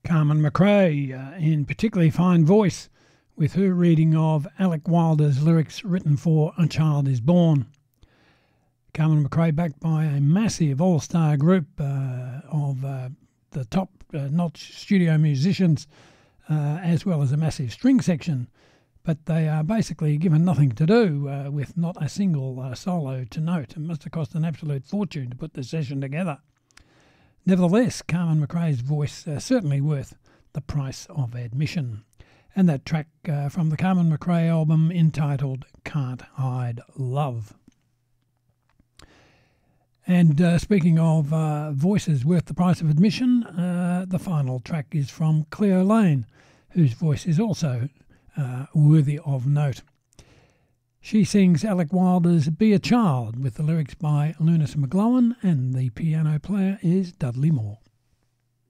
Carmen McRae, in particularly fine voice, with her reading of Alec Wilder's lyrics written for A Child Is Born. Carmen McRae, backed by a massive all-star group of the top-notch studio musicians, as well as a massive string section, but they are basically given nothing to do with not a single solo to note. It must have cost an absolute fortune to put the session together. Nevertheless, Carmen McRae's voice certainly worth the price of admission. And that track from the Carmen McRae album entitled Can't Hide Love. And speaking of voices worth the price of admission, the final track is from Cleo Lane, whose voice is also worthy of note. She sings Alec Wilder's Be a Child with the lyrics by Lunice McGlowan, and the piano player is Dudley Moore.